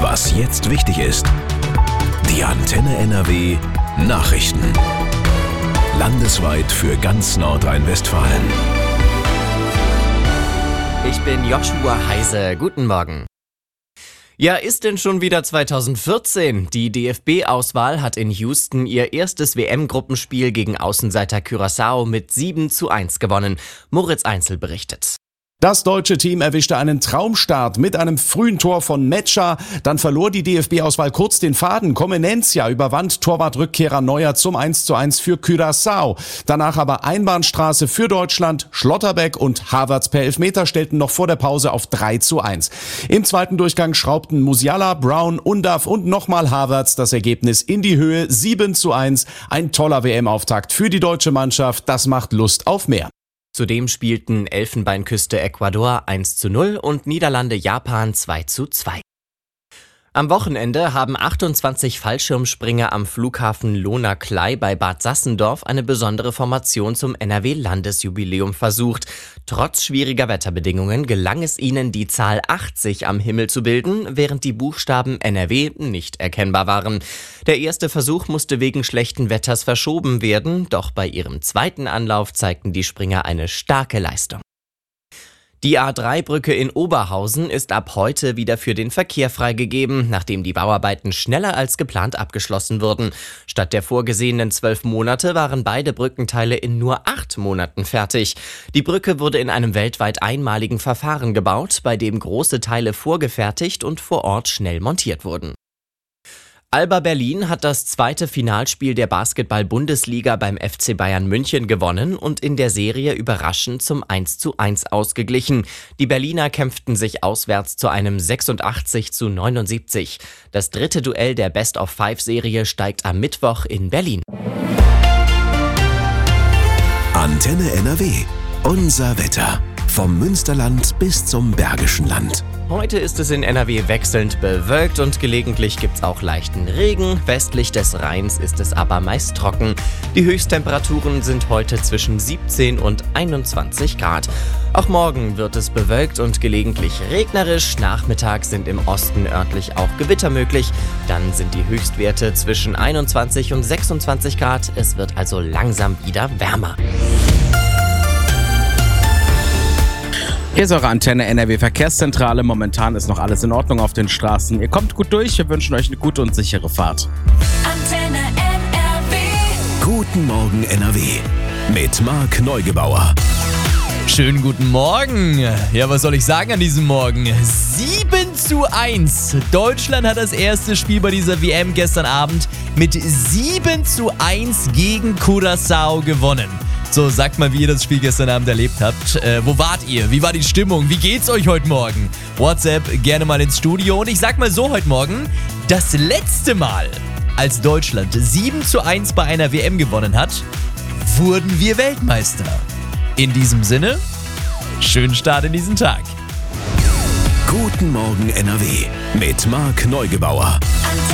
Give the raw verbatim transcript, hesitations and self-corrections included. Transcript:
Was jetzt wichtig ist. Die Antenne N R W Nachrichten. Landesweit für ganz Nordrhein-Westfalen. Ich bin Joshua Heise. Guten Morgen. Ja, ist denn schon wieder zweitausendvierzehn? Die D F B-Auswahl hat in Houston ihr erstes W M-Gruppenspiel gegen Außenseiter Curaçao mit sieben zu eins gewonnen. Moritz Einzel berichtet. Das deutsche Team erwischte einen Traumstart mit einem frühen Tor von Metscher. Dann verlor die D F B-Auswahl kurz den Faden. Comenencia überwand Torwartrückkehrer Neuer zum eins zu eins für Curaçao. Danach aber Einbahnstraße für Deutschland. Schlotterbeck und Havertz per Elfmeter stellten noch vor der Pause auf drei zu eins. Im zweiten Durchgang schraubten Musiala, Brown, Undav und nochmal Havertz das Ergebnis in die Höhe. sieben zu eins. Ein toller W M-Auftakt für die deutsche Mannschaft. Das macht Lust auf mehr. Zudem spielten Elfenbeinküste Ecuador eins zu null und Niederlande Japan zwei zu zwei. Am Wochenende haben achtundzwanzig Fallschirmspringer am Flughafen Lohna-Klei bei Bad Sassendorf eine besondere Formation zum N R W-Landesjubiläum versucht. Trotz schwieriger Wetterbedingungen gelang es ihnen, die Zahl achtzig am Himmel zu bilden, während die Buchstaben N R W nicht erkennbar waren. Der erste Versuch musste wegen schlechten Wetters verschoben werden, doch bei ihrem zweiten Anlauf zeigten die Springer eine starke Leistung. Die A drei Brücke in Oberhausen ist ab heute wieder für den Verkehr freigegeben, nachdem die Bauarbeiten schneller als geplant abgeschlossen wurden. Statt der vorgesehenen zwölf Monate waren beide Brückenteile in nur acht Monaten fertig. Die Brücke wurde in einem weltweit einmaligen Verfahren gebaut, bei dem große Teile vorgefertigt und vor Ort schnell montiert wurden. Alba Berlin hat das zweite Finalspiel der Basketball-Bundesliga beim F C Bayern München gewonnen und in der Serie überraschend zum eins zu eins ausgeglichen. Die Berliner kämpften sich auswärts zu einem sechsundachtzig zu neunundsiebzig. Das dritte Duell der Best-of-Five-Serie steigt am Mittwoch in Berlin. Antenne N R W. Unser Wetter. Vom Münsterland bis zum Bergischen Land. Heute ist es in N R W wechselnd bewölkt und gelegentlich gibt's auch leichten Regen. Westlich des Rheins ist es aber meist trocken. Die Höchsttemperaturen sind heute zwischen siebzehn und einundzwanzig Grad. Auch morgen wird es bewölkt und gelegentlich regnerisch. Nachmittags sind im Osten örtlich auch Gewitter möglich. Dann sind die Höchstwerte zwischen einundzwanzig und sechsundzwanzig Grad. Es wird also langsam wieder wärmer. Hier ist eure Antenne N R W Verkehrszentrale. Momentan ist noch alles in Ordnung auf den Straßen. Ihr kommt gut durch. Wir wünschen euch eine gute und sichere Fahrt. Antenne N R W. Guten Morgen N R W mit Marc Neugebauer. Schönen guten Morgen. Ja, was soll ich sagen an diesem Morgen? sieben zu eins. Deutschland hat das erste Spiel bei dieser W M gestern Abend mit sieben zu eins gegen Curaçao gewonnen. So, sagt mal, wie ihr das Spiel gestern Abend erlebt habt. Äh, wo wart ihr? Wie war die Stimmung? Wie geht's euch heute Morgen? WhatsApp gerne mal ins Studio. Und ich sag mal so heute Morgen, das letzte Mal, als Deutschland sieben zu eins bei einer W M gewonnen hat, wurden wir Weltmeister. In diesem Sinne, schönen Start in diesen Tag. Guten Morgen N R W mit Marc Neugebauer.